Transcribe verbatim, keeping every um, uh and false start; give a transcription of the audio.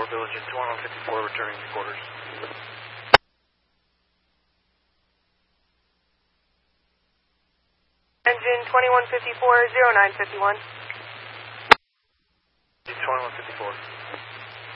fifty-four Village and twenty-one fifty-four returning to quarters. Engine twenty-one fifty-four, zero nine fifty-one. twenty-one fifty-four.